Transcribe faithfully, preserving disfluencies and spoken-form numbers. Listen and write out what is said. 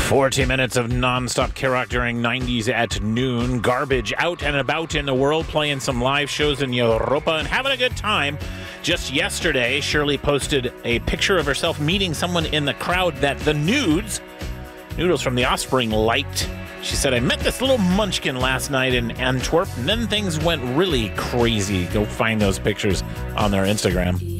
forty minutes of non-stop K-Rock during nineties at noon. Garbage out and about in the world, playing some live shows in Europa and having a good time. Just yesterday, Shirley posted a picture of herself meeting someone in the crowd that the Nudes, Noodles from The Offspring, liked. She said, I met this little munchkin last night in Antwerp, and then things went really crazy. Go find those pictures on their Instagram.